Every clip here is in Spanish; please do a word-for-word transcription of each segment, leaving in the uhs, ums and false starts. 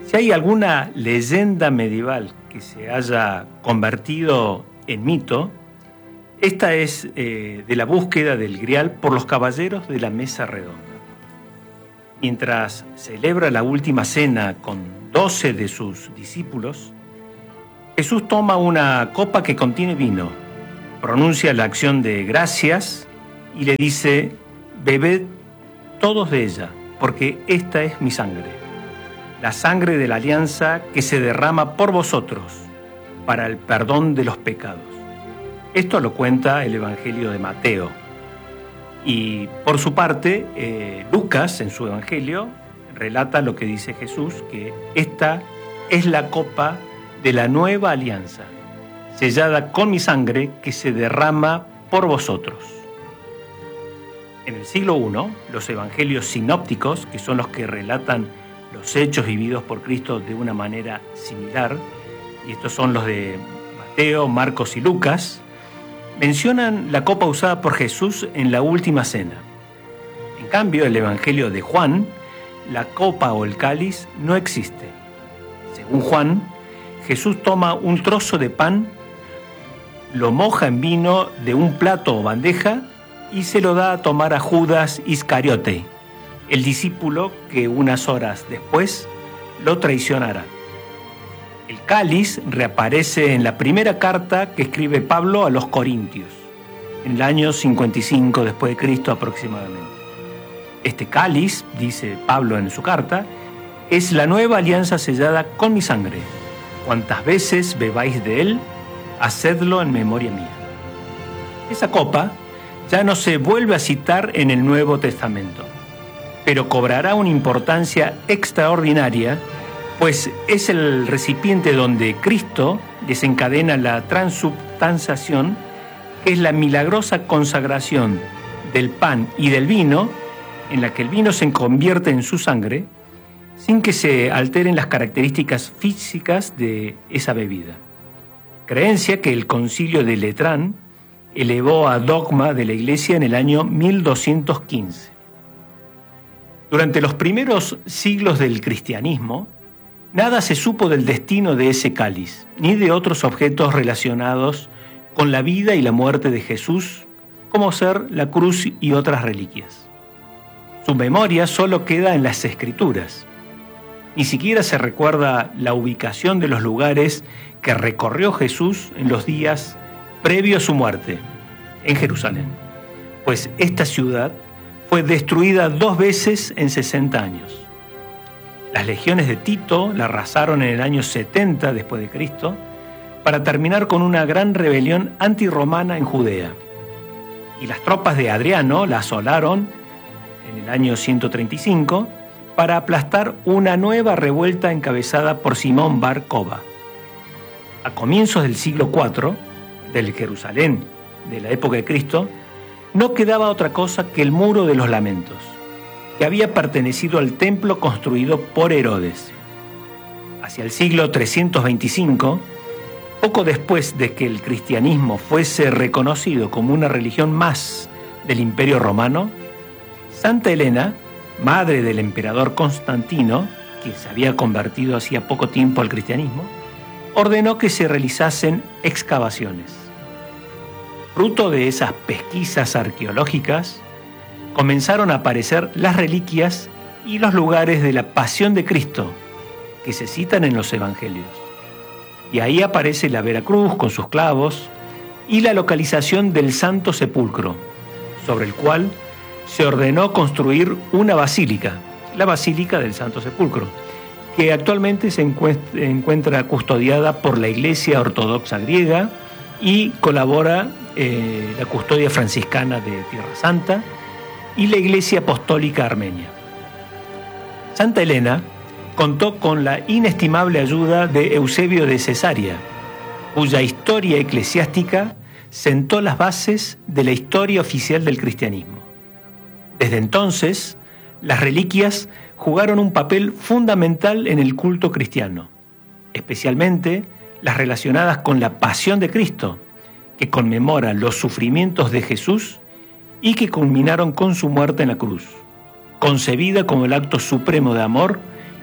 Si hay alguna leyenda medieval que se haya convertido en mito, esta es eh, de la búsqueda del Grial por los caballeros de la Mesa Redonda. Mientras celebra la última cena con doce de sus discípulos, Jesús toma una copa que contiene vino, pronuncia la acción de gracias y le dice: bebed todos de ella, porque esta es mi sangre, la sangre de la alianza que se derrama por vosotros para el perdón de los pecados. Esto lo cuenta el Evangelio de Mateo. Y por su parte, eh, Lucas, en su Evangelio, relata lo que dice Jesús, que esta es la copa de la nueva alianza, sellada con mi sangre que se derrama por vosotros. En el siglo primero, los evangelios sinópticos, que son los que relatan los hechos vividos por Cristo de una manera similar, y estos son los de Mateo, Marcos y Lucas, mencionan la copa usada por Jesús en la última cena. En cambio, el Evangelio de Juan, la copa o el cáliz no existe. Según Juan, Jesús toma un trozo de pan, lo moja en vino de un plato o bandeja y se lo da a tomar a Judas Iscariote, el discípulo que unas horas después lo traicionará. El cáliz reaparece en la primera carta que escribe Pablo a los Corintios, en el año cincuenta y cinco después de Cristo aproximadamente. Este cáliz, dice Pablo en su carta, es la nueva alianza sellada con mi sangre. Cuantas veces bebáis de él, hacedlo en memoria mía. Esa copa ya no se vuelve a citar en el Nuevo Testamento, pero cobrará una importancia extraordinaria, pues es el recipiente donde Cristo desencadena la transubstanciación, que es la milagrosa consagración del pan y del vino, en la que el vino se convierte en su sangre, sin que se alteren las características físicas de esa bebida. Creencia que el Concilio de Letrán elevó a dogma de la Iglesia en el año mil doscientos quince. Durante los primeros siglos del cristianismo, nada se supo del destino de ese cáliz, ni de otros objetos relacionados con la vida y la muerte de Jesús, como ser la cruz y otras reliquias. Su memoria solo queda en las Escrituras. Ni siquiera se recuerda la ubicación de los lugares que recorrió Jesús en los días previo a su muerte, en Jerusalén, pues esta ciudad fue destruida dos veces en sesenta años. Las legiones de Tito la arrasaron en el año setenta después de Cristo para terminar con una gran rebelión antirromana en Judea. Y las tropas de Adriano la asolaron en el año ciento treinta y cinco para aplastar una nueva revuelta encabezada por Simón Bar Koba. A comienzos del siglo cuatro, del Jerusalén de la época de Cristo, no quedaba otra cosa que el Muro de los Lamentos, que había pertenecido al templo construido por Herodes. Hacia el siglo trescientos veinticinco, poco después de que el cristianismo fuese reconocido como una religión más del Imperio Romano, Santa Elena, madre del emperador Constantino, que se había convertido hacía poco tiempo al cristianismo, ordenó que se realizasen excavaciones. Fruto de esas pesquisas arqueológicas, comenzaron a aparecer las reliquias y los lugares de la pasión de Cristo que se citan en los evangelios. Y ahí aparece la Veracruz con sus clavos y la localización del Santo Sepulcro, sobre el cual se ordenó construir una basílica, la Basílica del Santo Sepulcro, que actualmente se encuentra custodiada por la Iglesia Ortodoxa griega y colabora eh, la custodia franciscana de Tierra Santa y la Iglesia Apostólica Armenia. Santa Elena contó con la inestimable ayuda de Eusebio de Cesarea, cuya historia eclesiástica sentó las bases de la historia oficial del cristianismo. Desde entonces, las reliquias jugaron un papel fundamental en el culto cristiano, especialmente las relacionadas con la pasión de Cristo, que conmemora los sufrimientos de Jesús y que culminaron con su muerte en la cruz, concebida como el acto supremo de amor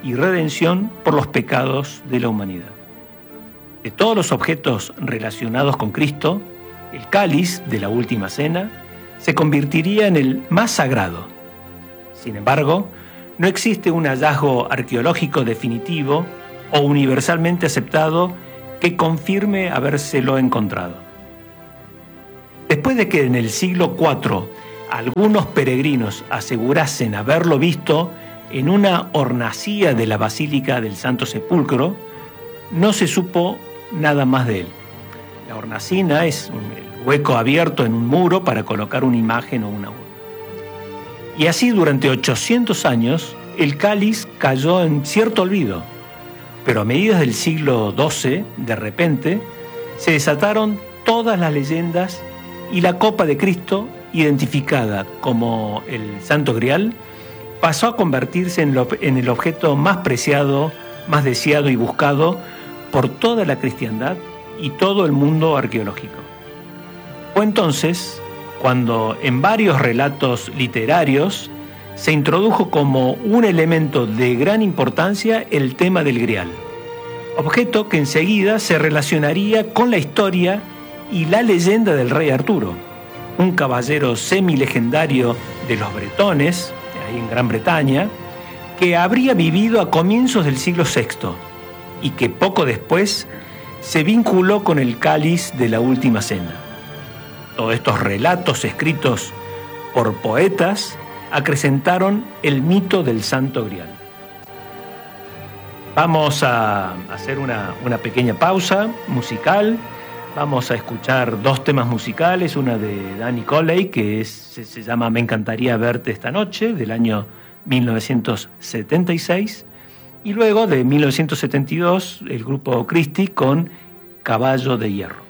y redención por los pecados de la humanidad. De todos los objetos relacionados con Cristo, el cáliz de la última cena se convertiría en el más sagrado. Sin embargo, no existe un hallazgo arqueológico definitivo o universalmente aceptado que confirme habérselo encontrado. Después de que en el siglo cuatro algunos peregrinos asegurasen haberlo visto en una hornacina de la Basílica del Santo Sepulcro, no se supo nada más de él. La hornacina es un hueco abierto en un muro para colocar una imagen o una urna. Y así durante ochocientos años el cáliz cayó en cierto olvido, pero a mediados del siglo doce, de repente, se desataron todas las leyendas y la copa de Cristo, identificada como el Santo Grial, pasó a convertirse en, lo, en el objeto más preciado, más deseado y buscado por toda la cristiandad y todo el mundo arqueológico. Fue entonces cuando en varios relatos literarios se introdujo como un elemento de gran importancia el tema del Grial, objeto que enseguida se relacionaría con la historia y la leyenda del rey Arturo, un caballero semilegendario de los bretones, ahí en Gran Bretaña, que habría vivido a comienzos del siglo sexto y que poco después se vinculó con el cáliz de la última cena. Todos estos relatos escritos por poetas acrecentaron el mito del Santo Grial. Vamos a hacer una, una pequeña pausa musical. Vamos a escuchar dos temas musicales, una de Danny Coley, que es, se, se llama Me encantaría verte esta noche, del año mil novecientos setenta y seis, y luego de mil novecientos setenta y dos el grupo Christie con Caballo de Hierro.